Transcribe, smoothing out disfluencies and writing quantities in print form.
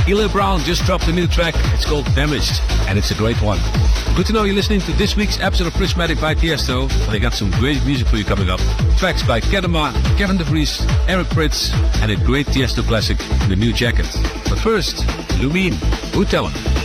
Eli Brown just dropped a new track. It's called Damaged, and it's a great one. Good to know you're listening to this week's episode of Prismatic by Tiesto. They got some great music for you coming up. Tracks by Kedema, Kevin DeVries, Eric Prydz, and a great Tiesto classic, The New Jacket. But first, Lumine, Who Tell 'Em?